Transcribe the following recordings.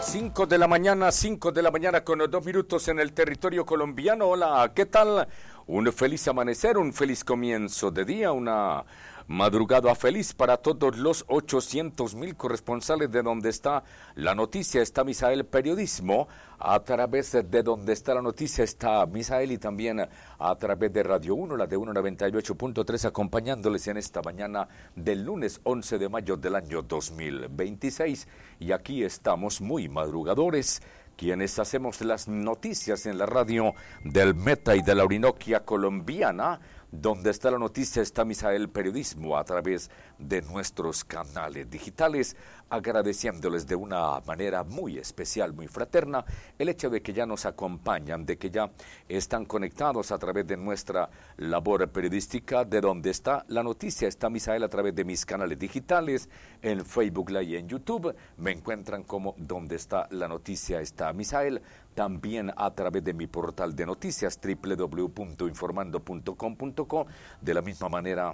5 de la mañana con 2 minutos en el territorio colombiano. Hola, ¿qué tal? Un feliz amanecer, un feliz comienzo de día, una madrugada feliz para todos los 800,000 corresponsales de donde está la noticia, está Misael Periodismo, a través de donde está la noticia está Misael y también a través de Radio 1, la de 198.3, acompañándoles en esta mañana del lunes 11 de mayo del año 2026. Y aquí estamos muy madrugadores, quienes hacemos las noticias en la radio del Meta y de la Orinoquia colombiana. Donde está la noticia está Misael Periodismo a través de nuestros canales digitales, agradeciéndoles de una manera muy especial, muy fraterna, el hecho de que ya nos acompañan, de que ya están conectados a través de nuestra labor periodística. De donde está la noticia está Misael a través de mis canales digitales, en Facebook Live y en YouTube. Me encuentran como donde está la noticia está Misael. También a través de mi portal de noticias www.informando.com.co. De la misma manera,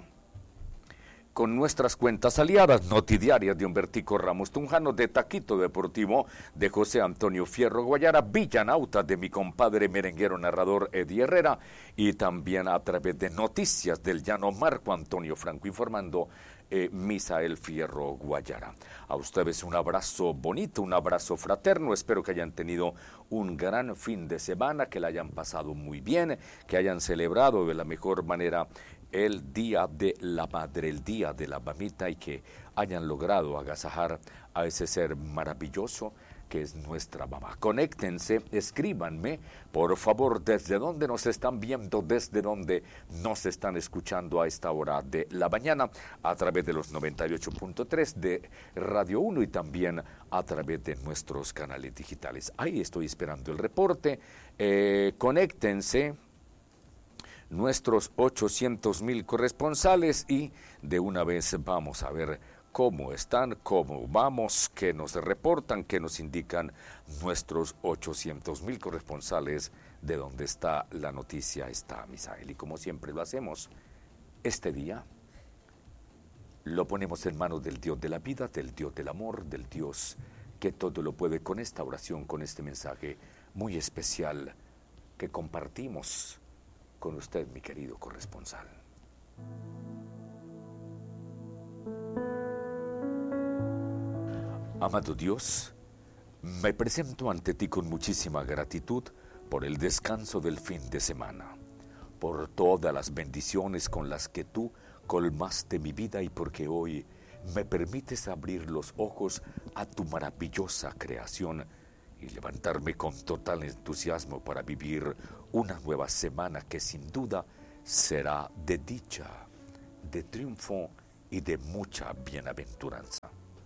con nuestras cuentas aliadas, Notidiarias de Humbertico Ramos Tunjano, de Taquito Deportivo, de José Antonio Fierro Guayara, Villanauta de mi compadre merenguero narrador Eddie Herrera, y también a través de Noticias del Llano Marco Antonio Franco informando, Misael Fierro Guayara. A ustedes un abrazo bonito, un abrazo fraterno, espero que hayan tenido un gran fin de semana, que la hayan pasado muy bien, que hayan celebrado de la mejor manera el Día de la Madre, el Día de la Mamita, y que hayan logrado agasajar a ese ser maravilloso que es nuestra mamá. Conéctense, escríbanme, por favor, desde dónde nos están viendo, desde dónde nos están escuchando a esta hora de la mañana, a través de los 98.3 de Radio 1 y también a través de nuestros canales digitales. Ahí estoy esperando el reporte. Conéctense, nuestros 800,000 corresponsales, y de una vez vamos a ver cómo están, cómo vamos, qué nos reportan, qué nos indican nuestros 800,000 corresponsales de donde está la noticia está Misael. Y como siempre lo hacemos, este día lo ponemos en manos del Dios de la vida, del Dios del amor, del Dios que todo lo puede, con esta oración, con este mensaje muy especial que compartimos con usted, mi querido corresponsal. Amado Dios, me presento ante ti con muchísima gratitud por el descanso del fin de semana, por todas las bendiciones con las que tú colmaste mi vida y porque hoy me permites abrir los ojos a tu maravillosa creación y levantarme con total entusiasmo para vivir una nueva semana que sin duda será de dicha, de triunfo y de mucha bienaventuranza.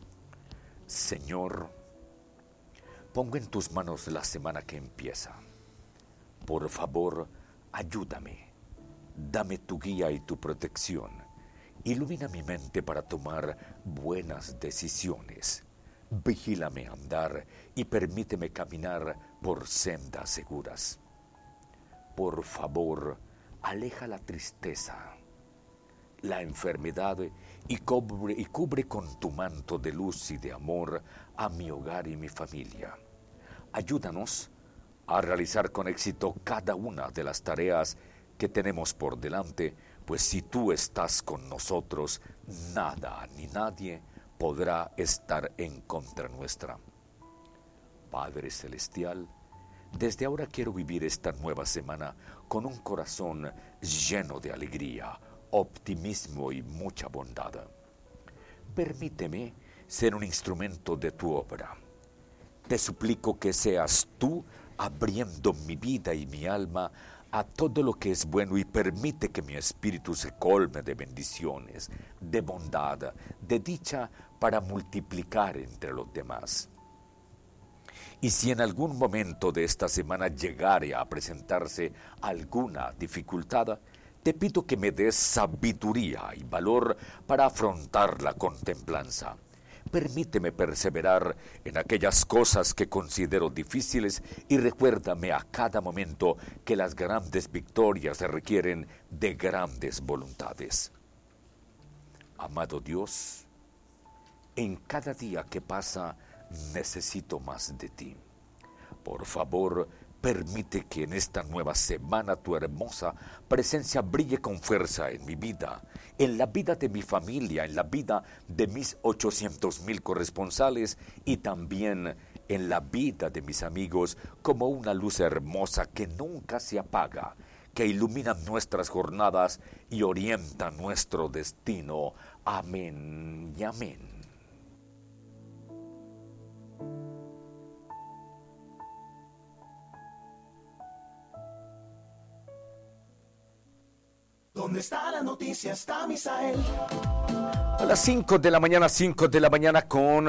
Señor, pongo en tus manos la semana que empieza. Por favor, ayúdame, dame tu guía y tu protección. Ilumina mi mente para tomar buenas decisiones. Vigílame andar y permíteme caminar por sendas seguras. Por favor, aleja la tristeza, la enfermedad y cubre con tu manto de luz y de amor a mi hogar y mi familia. Ayúdanos a realizar con éxito cada una de las tareas que tenemos por delante, pues si tú estás con nosotros, nada ni nadie podrá estar en contra nuestra. Padre Celestial, desde ahora quiero vivir esta nueva semana con un corazón lleno de alegría, optimismo y mucha bondad. Permíteme ser un instrumento de tu obra. Te suplico que seas tú abriendo mi vida y mi alma a todo lo que es bueno y permite que mi espíritu se colme de bendiciones, de bondad, de dicha para multiplicar entre los demás. Y si en algún momento de esta semana llegare a presentarse alguna dificultad, te pido que me des sabiduría y valor para afrontarla con templanza. Permíteme perseverar en aquellas cosas que considero difíciles y recuérdame a cada momento que las grandes victorias se requieren de grandes voluntades. Amado Dios, en cada día que pasa necesito más de ti. Por favor, permite que en esta nueva semana tu hermosa presencia brille con fuerza en mi vida, en la vida de mi familia, en la vida de mis 800,000 corresponsales y también en la vida de mis amigos como una luz hermosa que nunca se apaga, que ilumina nuestras jornadas y orienta nuestro destino. Amén y amén. ¿Dónde está la noticia? Está Misael. A las 5 de la mañana con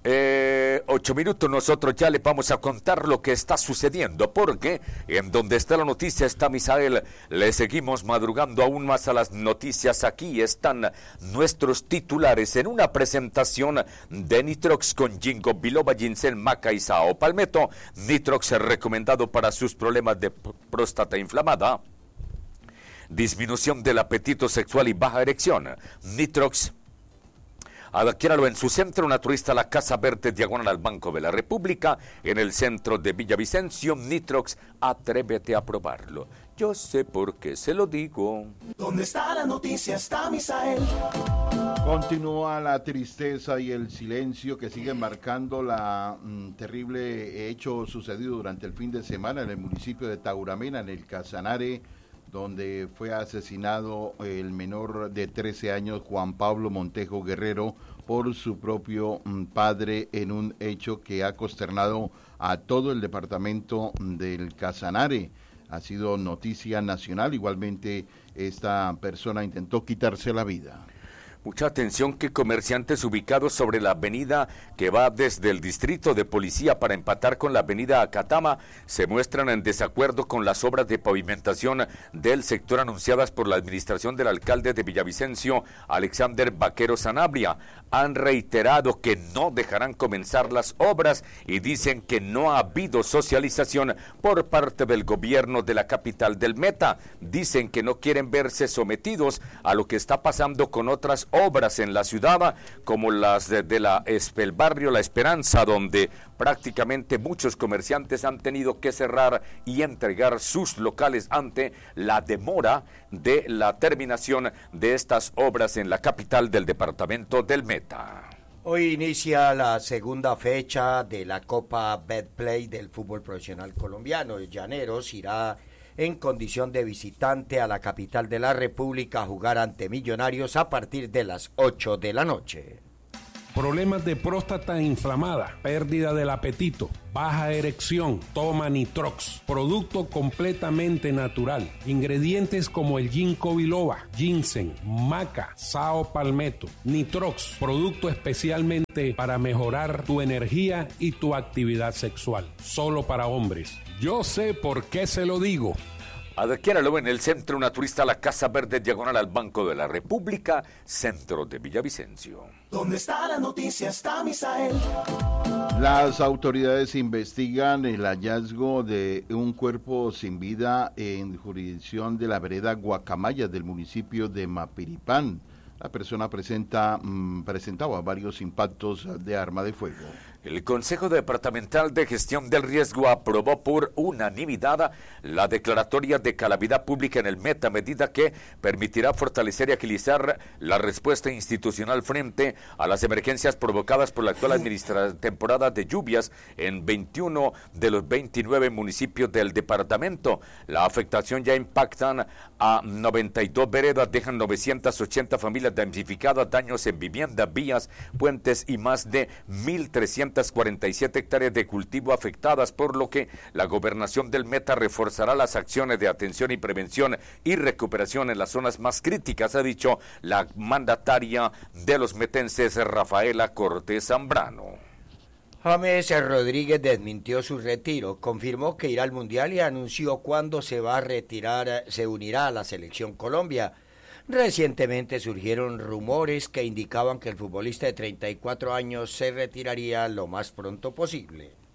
8 minutos, nosotros ya le vamos a contar lo que está sucediendo, porque en Donde está la noticia está Misael. Le seguimos madrugando aún más a las noticias. Aquí están nuestros titulares en una presentación de Nitrox con Ginkgo biloba, ginseng, maca y sao palmetto. Nitrox es recomendado para sus problemas de próstata inflamada, disminución del apetito sexual y baja erección. Nitrox, adquiéralo en su centro naturista La Casa Verde, diagonal al Banco de la República, en el centro de Villavicencio. Nitrox, atrévete a probarlo. Yo sé por qué se lo digo. ¿Dónde está la noticia? Está Misael. Continúa la tristeza y el silencio que siguen marcando la terrible hecho sucedido durante el fin de semana en el municipio de Tauramena, en el Casanare, donde fue asesinado el menor de 13 años, Juan Pablo Montejo Guerrero, por su propio padre, en un hecho que ha consternado a todo el departamento del Casanare. Ha sido noticia nacional. Igualmente, esta persona intentó quitarse la vida. Mucha atención, que comerciantes ubicados sobre la avenida que va desde el distrito de policía para empatar con la avenida Acatama se muestran en desacuerdo con las obras de pavimentación del sector anunciadas por la administración del alcalde de Villavicencio, Alexander Vaquero Sanabria. Han reiterado que no dejarán comenzar las obras y dicen que no ha habido socialización por parte del gobierno de la capital del Meta. Dicen que no quieren verse sometidos a lo que está pasando con otras obras en la ciudad, como las el barrio La Esperanza, donde prácticamente muchos comerciantes han tenido que cerrar y entregar sus locales ante la demora de la terminación de estas obras en la capital del departamento del Meta. Hoy inicia la segunda fecha de la Copa Betplay del fútbol profesional colombiano. El Llaneros irá en condición de visitante a la capital de la República a jugar ante Millonarios a partir de las 8 de la noche. Problemas de próstata inflamada, pérdida del apetito, baja erección, toma Nitrox, producto completamente natural. Ingredientes como el ginkgo biloba, ginseng, maca, sao palmetto. Nitrox, producto especialmente para mejorar tu energía y tu actividad sexual, solo para hombres. Yo sé por qué se lo digo. Adquiéralo en el Centro Naturista La Casa Verde, diagonal al Banco de la República, centro de Villavicencio. ¿Dónde está la noticia? Está Misael. Las autoridades investigan el hallazgo de un cuerpo sin vida en jurisdicción de la vereda Guacamaya del municipio de Mapiripán. La persona presentaba varios impactos de arma de fuego. El Consejo Departamental de Gestión del Riesgo aprobó por unanimidad la declaratoria de calamidad pública en el Meta, medida que permitirá fortalecer y agilizar la respuesta institucional frente a las emergencias provocadas por la actual temporada de lluvias en 21 de los 29 municipios del departamento. La afectación ya impactan a 92 veredas, dejan 980 familias damnificadas, daños en viviendas, vías, puentes y más de 1,347 hectáreas de cultivo afectadas, por lo que la gobernación del Meta reforzará las acciones de atención y prevención y recuperación en las zonas más críticas, ha dicho la mandataria de los metenses, Rafaela Cortés Zambrano. James Rodríguez desmintió su retiro, confirmó que irá al Mundial y anunció cuándo se va a retirar, se unirá a la Selección Colombia. Recientemente surgieron rumores que indicaban que el futbolista de 34 años se retiraría lo más pronto posible.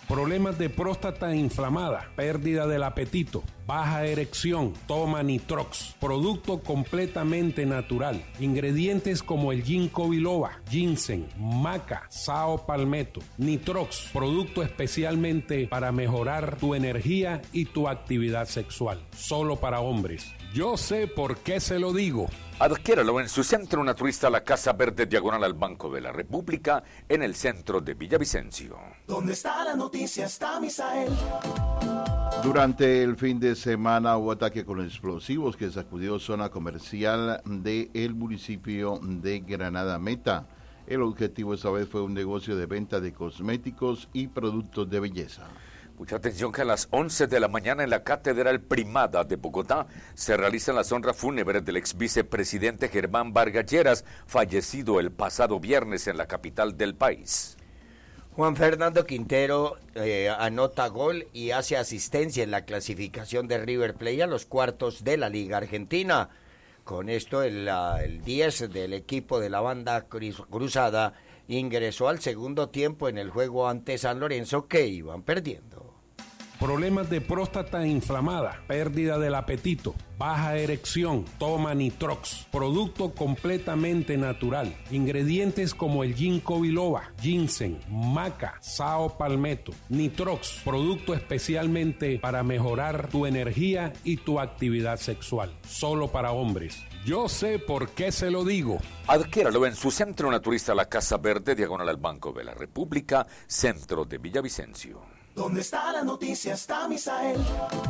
Problemas de próstata inflamada, pérdida del apetito, baja erección, toma Nitrox, producto completamente natural. Ingredientes como el ginkgo biloba, ginseng, maca, sao palmetto. Nitrox, producto especialmente para mejorar tu energía y tu actividad sexual. Solo para hombres. Yo sé por qué se lo digo. Adquiéralo en su centro naturista La Casa Verde, diagonal al Banco de la República, en el centro de Villavicencio. ¿Dónde está la noticia? Está Misael. Durante el fin de semana hubo ataque con explosivos que sacudió zona comercial del municipio de Granada Meta. El objetivo esta vez fue un negocio de venta de cosméticos y productos de belleza. Mucha atención que a las 11 de la mañana en la Catedral Primada de Bogotá se realizan las honras fúnebres del ex vicepresidente Germán Vargas Lleras, fallecido el pasado viernes en la capital del país. Juan Fernando Quintero anota gol y hace asistencia en la clasificación de River Plate a los cuartos de la Liga Argentina. Con esto el 10 del equipo de la banda cruzada ingresó al segundo tiempo en el juego ante San Lorenzo, que iban perdiendo. Problemas de próstata inflamada, pérdida del apetito, baja erección, toma Nitrox, producto completamente natural. Ingredientes como el ginkgo biloba, ginseng, maca, sao palmetto. Nitrox, producto especialmente para mejorar tu energía y tu actividad sexual. Solo para hombres. Yo sé por qué se lo digo. Adquiéralo en su centro naturista La Casa Verde, diagonal al Banco de la República, centro de Villavicencio. ¿Dónde está la noticia? Está Misael.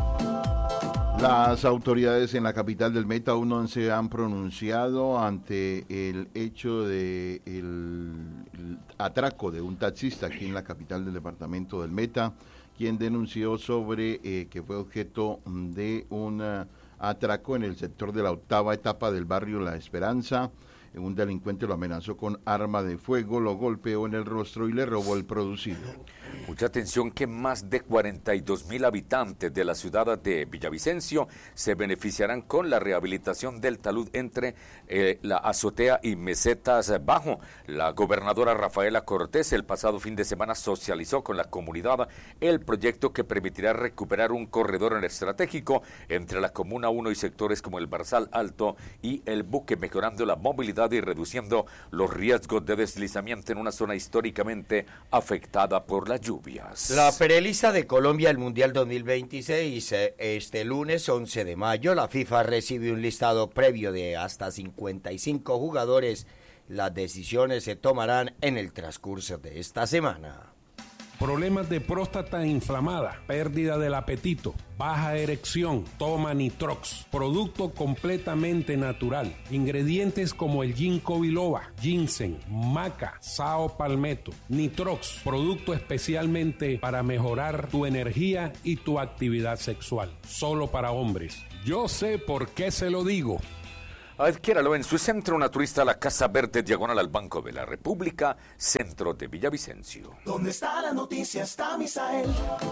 Las autoridades en la capital del Meta aún no se han pronunciado ante el hecho de el atraco de un taxista aquí en la capital del departamento del Meta, quien denunció sobre que fue objeto de un atraco en el sector de la octava etapa del barrio La Esperanza. Un delincuente lo amenazó con arma de fuego, lo golpeó en el rostro y le robó el producido. Mucha atención que más de 42.000 habitantes de la ciudad de Villavicencio se beneficiarán con la rehabilitación del talud entre la azotea y mesetas bajo. La gobernadora Rafaela Cortés el pasado fin de semana socializó con la comunidad el proyecto que permitirá recuperar un corredor estratégico entre la Comuna 1 y sectores como el Barzal Alto y el Buque, mejorando la movilidad y reduciendo los riesgos de deslizamiento en una zona históricamente afectada por las lluvias. La prelista de Colombia al Mundial 2026, este lunes 11 de mayo, la FIFA recibe un listado previo de hasta 55 jugadores. Las decisiones se tomarán en el transcurso de esta semana. Problemas de próstata inflamada, pérdida del apetito, baja erección, toma Nitrox, producto completamente natural. Ingredientes como el ginkgo biloba, ginseng, maca, sao palmetto. Nitrox, producto especialmente para mejorar tu energía y tu actividad sexual. Solo para hombres. Yo sé por qué se lo digo. Adquiéralo en su centro naturista La Casa Verde, diagonal al Banco de la República, centro de Villavicencio. ¿Dónde está la noticia? Está Misael.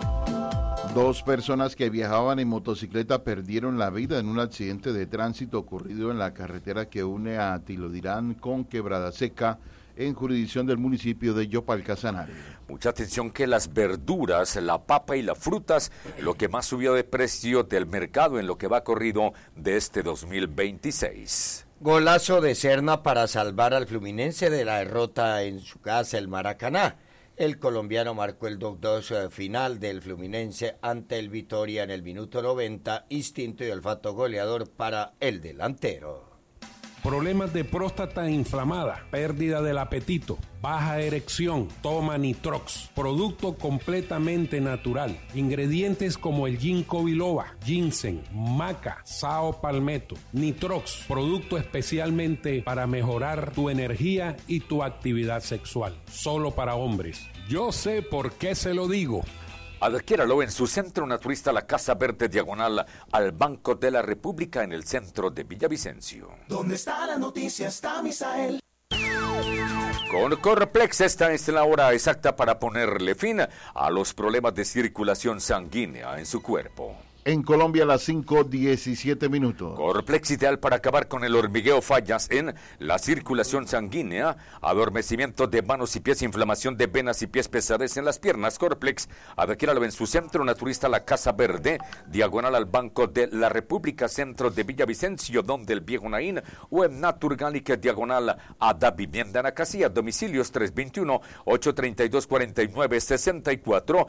2 personas que viajaban en motocicleta perdieron la vida en un accidente de tránsito ocurrido en la carretera que une a Tilodirán con Quebrada Seca, en jurisdicción del municipio de Yopal Casanare. Mucha atención que las verduras, la papa y las frutas, lo que más subió de precio del mercado en lo que va corrido de este 2026. Golazo de Serna para salvar al Fluminense de la derrota en su casa, el Maracaná. El colombiano marcó el 2-2 final del Fluminense ante el Vitória en el minuto 90, instinto y olfato goleador para el delantero. Problemas de próstata inflamada, pérdida del apetito, baja erección, toma Nitrox, producto completamente natural. Ingredientes como el ginkgo biloba, ginseng, maca, sao palmetto. Nitrox, producto especialmente para mejorar tu energía y tu actividad sexual. Solo para hombres. Yo sé por qué se lo digo. Adquiéralo en su centro naturista La Casa Verde, diagonal al Banco de la República, en el centro de Villavicencio. ¿Dónde está la noticia? Está Misael. Con Corplex, esta es la hora exacta para ponerle fin a los problemas de circulación sanguínea en su cuerpo. En Colombia, a las 5:17. Corplex ideal para acabar con el hormigueo, fallas en la circulación sanguínea, adormecimiento de manos y pies, inflamación de venas y pies, pesadez en las piernas. Corplex, adquiéralo en su centro naturista La Casa Verde, diagonal al Banco de la República, centro de Villavicencio, donde el Viejo Naín, o en Naturgálica, diagonal a Da Vivienda en Acasía, domicilios 321-832-4964,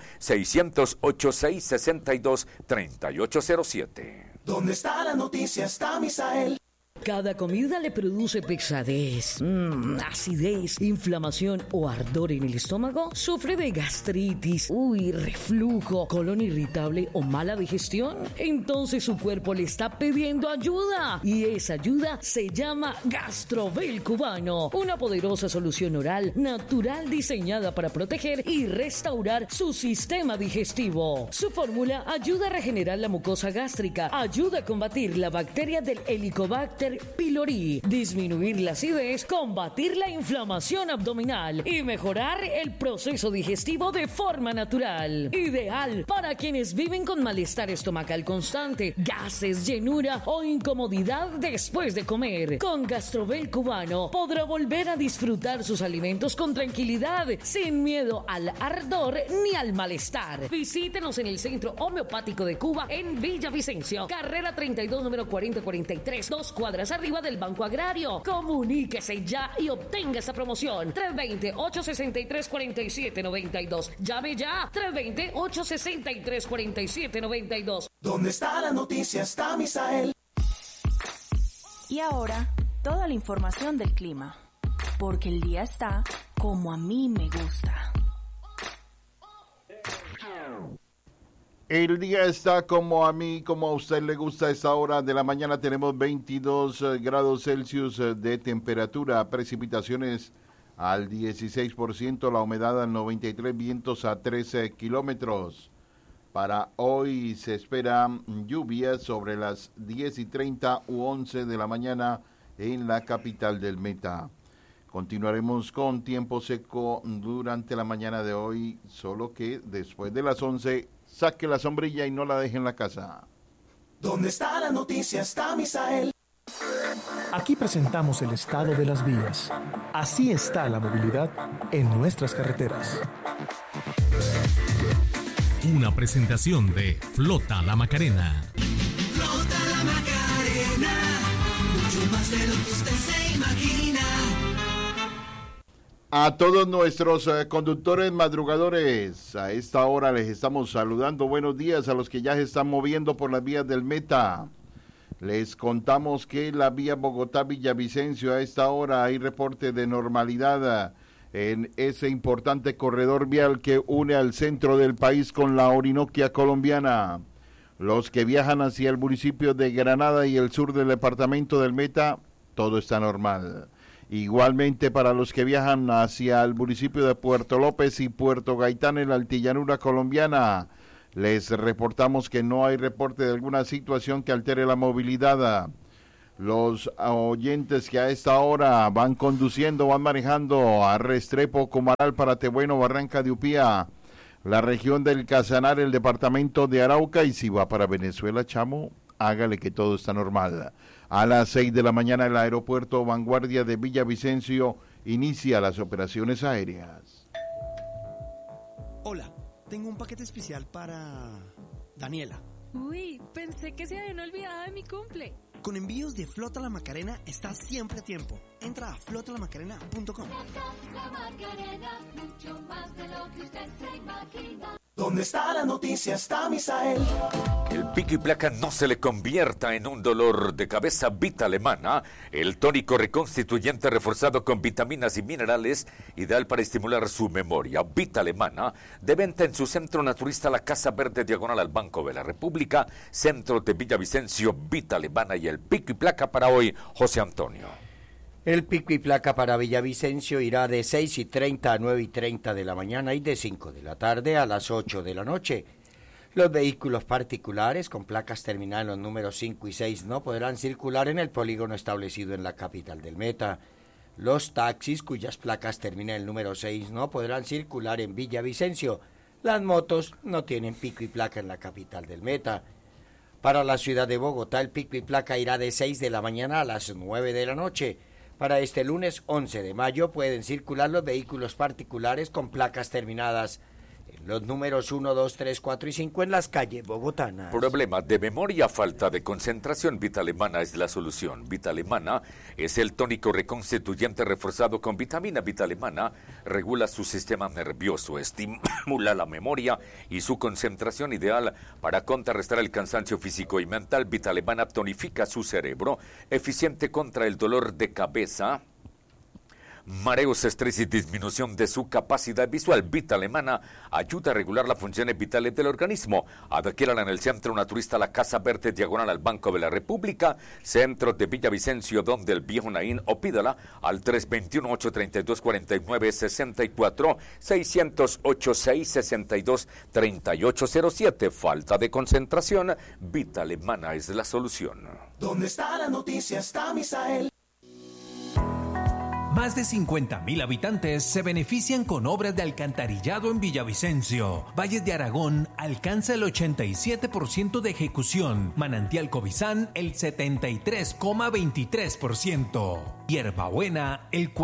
608-662-3807. ¿Dónde está la noticia? Está Misael. Cada comida le produce pesadez, acidez, inflamación o ardor en el estómago. ¿Sufre de gastritis, reflujo, colon irritable o mala digestión? Entonces su cuerpo le está pidiendo ayuda. Y esa ayuda se llama Gastrovel Cubano. Una poderosa solución oral natural diseñada para proteger y restaurar su sistema digestivo. Su fórmula ayuda a regenerar la mucosa gástrica, ayuda a combatir la bacteria del Helicobacter pylori, disminuir la acidez, combatir la inflamación abdominal y mejorar el proceso digestivo de forma natural. Ideal para quienes viven con malestar estomacal constante, gases, llenura o incomodidad después de comer. Con Gastrovel Cubano podrá volver a disfrutar sus alimentos con tranquilidad, sin miedo al ardor ni al malestar. Visítenos en el Centro Homeopático de Cuba en Villavicencio, carrera 32, número 4043, 2 cuadras arriba del Banco Agrario. Comuníquese ya y obtenga esa promoción. 320-863-4792. Llame ya. 320-863-4792. ¿Dónde está la noticia? Está Misael. Y ahora, toda la información del clima. Porque el día está como a mí me gusta. El día está como a mí, como a usted le gusta. A esta hora de la mañana tenemos 22 grados Celsius de temperatura, precipitaciones al 16%, la humedad al 93%, vientos a 13 kilómetros. Para hoy se esperan lluvias sobre las 10:30 u 11 de la mañana en la capital del Meta. Continuaremos con tiempo seco durante la mañana de hoy, solo que después de las 11 saque la sombrilla y no la deje en la casa. ¿Dónde está la noticia? Está Misael. Aquí presentamos el estado de las vías. Así está la movilidad en nuestras carreteras. Una presentación de Flota La Macarena. Flota La Macarena, mucho más de lo que usted se imagina. A todos nuestros conductores madrugadores, a esta hora les estamos saludando. Buenos días a los que ya se están moviendo por las vías del Meta. Les contamos que la vía Bogotá-Villavicencio, a esta hora hay reporte de normalidad en ese importante corredor vial que une al centro del país con la Orinoquia colombiana. Los que viajan hacia el municipio de Granada y el sur del departamento del Meta, todo está normal. Igualmente para los que viajan hacia el municipio de Puerto López y Puerto Gaitán en la altillanura colombiana, les reportamos que no hay reporte de alguna situación que altere la movilidad. Los oyentes que a esta hora van conduciendo, van manejando a Restrepo, Comaral, Paratebueno, Barranca de Upía, la región del Casanare, el departamento de Arauca, y si va para Venezuela, chamo, hágale que todo está normal. A las 6 de la mañana el aeropuerto Vanguardia de Villavicencio inicia las operaciones aéreas. Hola, tengo un paquete especial para Daniela. Uy, pensé que se habían olvidado de mi cumple. Con envíos de Flota La Macarena estás siempre a tiempo. Entra a flotalamacarena.com. La Macarena, mucho más de lo que usted se imagina. ¿Dónde está la noticia? Está Misael. El pico y placa no se le convierta en un dolor de cabeza. Vita Alemana, el tónico reconstituyente reforzado con vitaminas y minerales, ideal para estimular su memoria. Vita Alemana, de venta en su centro naturista La Casa Verde, diagonal al Banco de la República, centro de Villavicencio. Vita Alemana y el pico y placa para hoy, José Antonio. El pico y placa para Villavicencio irá de 6:30 a 9:30 de la mañana y de 5 de la tarde a las 8 de la noche. Los vehículos particulares con placas terminales los números 5 y 6 no podrán circular en el polígono establecido en la capital del Meta. Los taxis cuyas placas terminan el número 6 no podrán circular en Villavicencio. Las motos no tienen pico y placa en la capital del Meta. Para la ciudad de Bogotá, el pico y placa irá de 6 de la mañana a las 9 de la noche. Para este lunes 11 de mayo pueden circular los vehículos particulares con placas terminadas en los números 1, 2, 3, 4 y 5 en las calles bogotanas. Problemas de memoria, falta de concentración, Vitalemana es la solución. Vitalemana es el tónico reconstituyente reforzado con vitamina. Vitalemana regula su sistema nervioso, estimula la memoria y su concentración, ideal para contrarrestar el cansancio físico y mental. Vitalemana tonifica su cerebro, eficiente contra el dolor de cabeza, mareos, estrés y disminución de su capacidad visual. Vitalemana ayuda a regular las funciones vitales del organismo. Adquiérala en el Centro Naturista La Casa Verde, diagonal al Banco de la República, centro de Villavicencio, donde el viejo Naín, o pídala al 321-832-4964, 608-662-3807. Falta de concentración, Vitalemana es la solución. ¿Dónde está la noticia? Está Misael. Más de 50.000 habitantes se benefician con obras de alcantarillado en Villavicencio. Valles de Aragón alcanza el 87% de ejecución. Manantial Cobizán el 73,23%. Hierbabuena el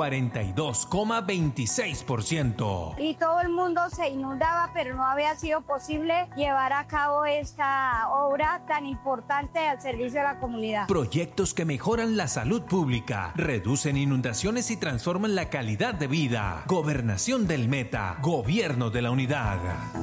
42,26%. Y todo el mundo se inundaba, pero no había sido posible llevar a cabo esta obra tan importante al servicio de la comunidad. Proyectos que mejoran la salud pública, reducen inundaciones y transforman la calidad de vida. Gobernación del Meta, Gobierno de la Unidad.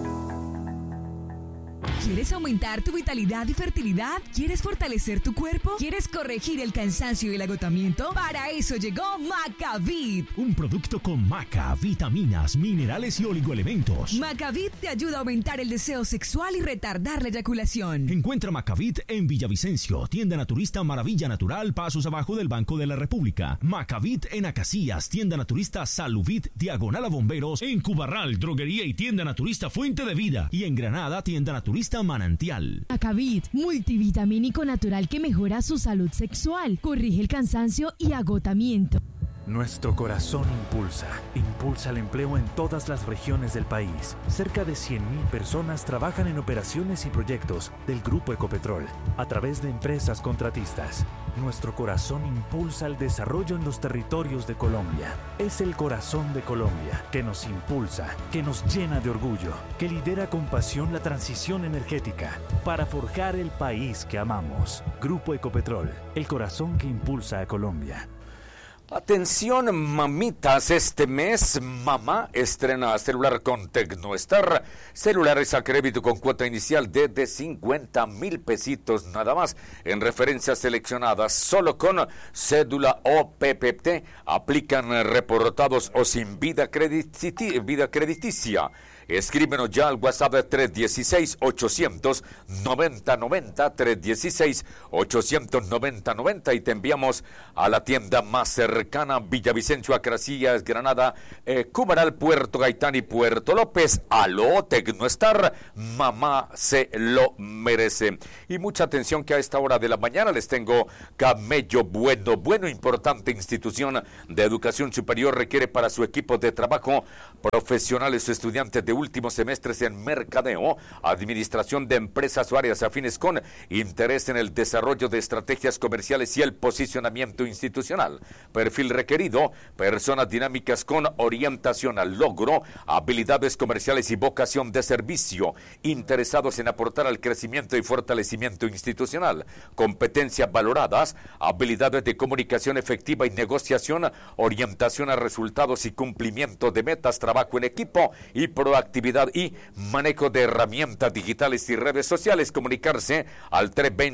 ¿Quieres aumentar tu vitalidad y fertilidad? ¿Quieres fortalecer tu cuerpo? ¿Quieres corregir el cansancio y el agotamiento? Para eso llegó Macavit. Un producto con maca, vitaminas, minerales y oligoelementos. Macavit te ayuda a aumentar el deseo sexual y retardar la eyaculación. Encuentra Macavit en Villavicencio, tienda naturista Maravilla Natural, pasos abajo del Banco de la República. Macavit en Acacías, tienda naturista Saluvit, diagonal a Bomberos. En Cubarral, droguería y tienda naturista Fuente de Vida. Y en Granada, tienda naturista Manantial. Macavit, multivitamínico natural que mejora su salud sexual, corrige el cansancio y agotamiento. Nuestro corazón impulsa el empleo en todas las regiones del país. Cerca de 100.000 personas trabajan en operaciones y proyectos del Grupo Ecopetrol a través de empresas contratistas. Nuestro corazón impulsa el desarrollo en los territorios de Colombia. Es el corazón de Colombia que nos impulsa, que nos llena de orgullo, que lidera con pasión la transición energética para forjar el país que amamos. Grupo Ecopetrol, el corazón que impulsa a Colombia. Atención mamitas, este mes mamá estrena celular con Tecnostar, celulares a crédito con cuota inicial de 50.000 pesitos nada más, en referencias seleccionadas, solo con cédula o PPT, aplican reportados o sin vida crediticia. Escríbenos ya al WhatsApp de 316-890-9090, 316-890-9090 y te enviamos a la tienda más cercana, Villavicencio, Acacías, Granada, Cumaral, Puerto Gaitán y Puerto López. Aló, Tecnostar, mamá se lo merece. Y mucha atención que a esta hora de la mañana les tengo Camello Bueno, importante institución de educación superior, requiere para su equipo de trabajo profesionales o estudiantes de últimos semestres en mercadeo, administración de empresas o áreas afines con interés en el desarrollo de estrategias comerciales y el posicionamiento institucional. Perfil requerido, personas dinámicas con orientación al logro, habilidades comerciales y vocación de servicio, interesados en aportar al crecimiento y fortalecimiento institucional, competencias valoradas, habilidades de comunicación efectiva y negociación, orientación a resultados y cumplimiento de metas, trabajo en equipo y proactividad y manejo de herramientas digitales y redes sociales. Comunicarse al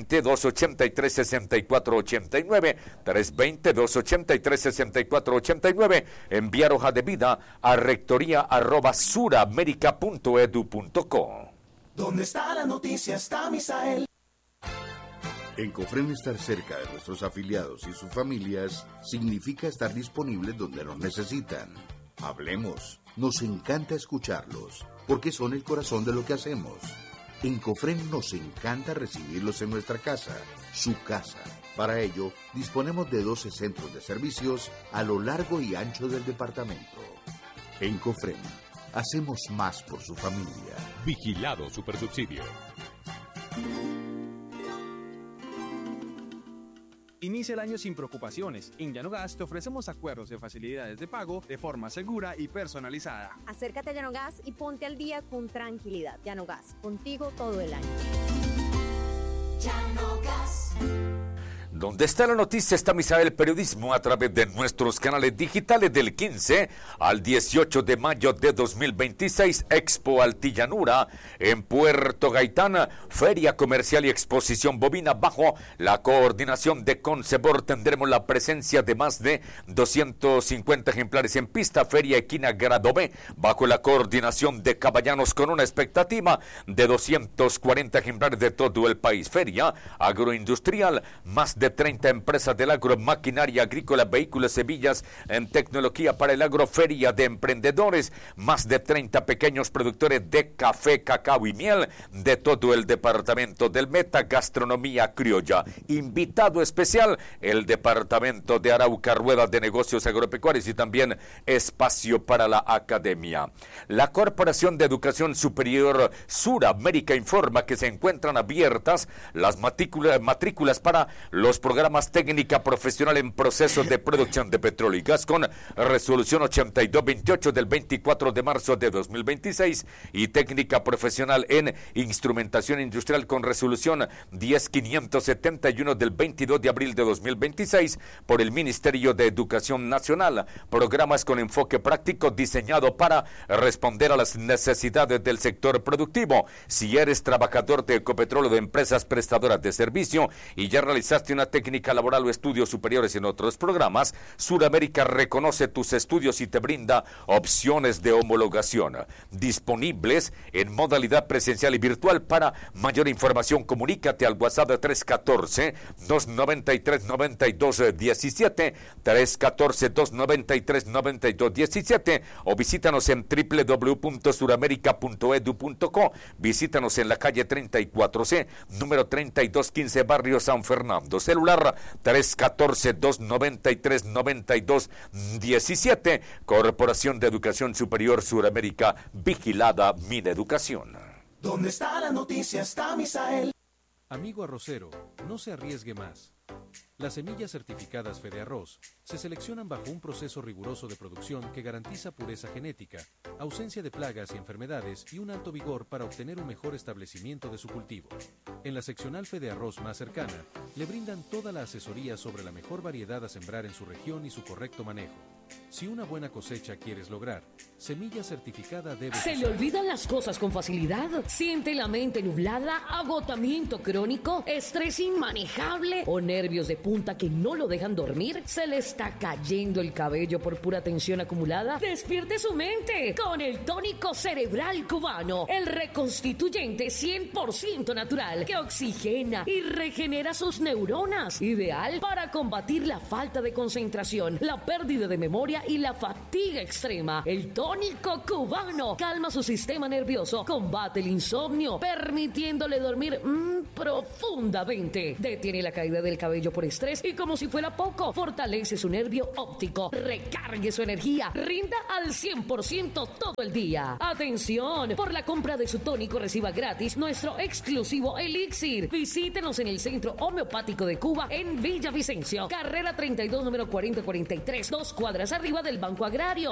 320-283-6489, 320-283-6489, enviar hoja de vida a rectoría@suramerica.edu.co. ¿Dónde está la noticia? Está Misael. En Cofren, estar cerca de nuestros afiliados y sus familias significa estar disponibles donde nos necesitan. Hablemos. Nos encanta escucharlos, porque son el corazón de lo que hacemos. En Cofren nos encanta recibirlos en nuestra casa, su casa. Para ello, disponemos de 12 centros de servicios a lo largo y ancho del departamento. En Cofren, hacemos más por su familia. Vigilado Supersubsidio. Inicia el año sin preocupaciones. En Llanogas te ofrecemos acuerdos de facilidades de pago de forma segura y personalizada. Acércate a Llanogas y ponte al día con tranquilidad. Llanogas, contigo todo el año. Llanogas. Donde está la noticia está Misael Periodismo a través de nuestros canales digitales del 15 al 18 de mayo de 2026. Expo Altillanura en Puerto Gaitán, Feria Comercial y Exposición Bovina bajo la coordinación de Concebor. Tendremos la presencia de más de 250 ejemplares en pista. Feria Equina Grado B bajo la coordinación de Caballanos con una expectativa de 240 ejemplares de todo el país. Feria Agroindustrial, más de 30 empresas del agro, maquinaria agrícola, vehículos, semillas en tecnología para el agro. Feria de emprendedores, más de 30 pequeños productores de café, cacao y miel de todo el departamento del Meta. Gastronomía criolla, invitado especial el departamento de Arauca, ruedas de negocios agropecuarios y también espacio para la academia. La Corporación de Educación Superior Suramérica informa que se encuentran abiertas las matrículas para los programas técnica profesional en procesos de producción de petróleo y gas con resolución 8228 del 24 de marzo de 2026 y técnica profesional en instrumentación industrial con resolución 10571 del 22 de abril de 2026 por el Ministerio de Educación Nacional. Programas con enfoque práctico diseñado para responder a las necesidades del sector productivo. Si eres trabajador de Ecopetrol o de empresas prestadoras de servicio y ya realizaste una técnica laboral o estudios superiores en otros programas, Suramérica reconoce tus estudios y te brinda opciones de homologación disponibles en modalidad presencial y virtual. Para mayor información comunícate al WhatsApp de 314-293-9217 314-293-9217 o visítanos en www.suramerica.edu.co. Visítanos en la calle 34C, número 3215, barrio San Fernando. Celular 314-293-9217. Corporación de Educación Superior Suramérica, vigilada Mineducación. ¿Dónde está la noticia? Está Misael. Amigo arrocero, no se arriesgue más. Las semillas certificadas Fede Arroz se seleccionan bajo un proceso riguroso de producción que garantiza pureza genética, ausencia de plagas y enfermedades y un alto vigor para obtener un mejor establecimiento de su cultivo. En la seccional Fede Arroz más cercana, le brindan toda la asesoría sobre la mejor variedad a sembrar en su región y su correcto manejo. Si una buena cosecha quieres lograr, semilla certificada debe... ¿Se le olvidan las cosas con facilidad? ¿Siente la mente nublada, agotamiento crónico, estrés inmanejable o nervios de punta que no lo dejan dormir? ¿Se le está cayendo el cabello por pura tensión acumulada? Despierte su mente con el tónico cerebral cubano, el reconstituyente 100% natural que oxigena y regenera sus neuronas, ideal para combatir la falta de concentración, la pérdida de memoria y la fatiga extrema. El tónico cubano calma su sistema nervioso, combate el insomnio, permitiéndole dormir profundamente. Detiene la caída del cabello por estrés y, como si fuera poco, fortalece su nervio óptico. Recargue su energía, rinda al 100% todo el día. Atención, por la compra de su tónico reciba gratis nuestro exclusivo elixir. Visítenos en el Centro Homeopático de Cuba en Villavicencio, carrera 32, número 4043, 2 cuadras arriba del Banco Agrario.